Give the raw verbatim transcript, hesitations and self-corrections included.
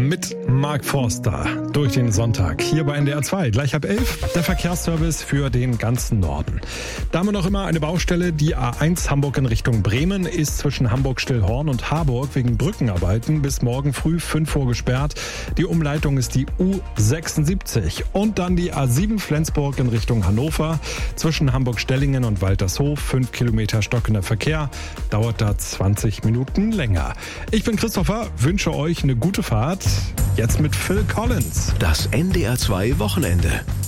mit Mark Forster durch den Sonntag hier bei N D R zwei. Gleich ab elf der Verkehrsservice für den ganzen Norden. Da haben wir noch immer eine Baustelle. Die A eins Hamburg in Richtung Bremen ist zwischen Hamburg-Stillhorn und Harburg wegen Brückenarbeiten bis morgen früh fünf Uhr gesperrt. Die Umleitung ist die U sechsundsiebzig. Und dann die A sieben Flensburg in Richtung Hannover zwischen Hamburg-Stellingen und Waltershof. fünf Kilometer stockender Verkehr. Dauert da zwanzig Minuten länger. Ich bin Christopher, wünsche euch eine gute Fahrt. Jetzt mit Phil Collins. Das N D R zwei Wochenende.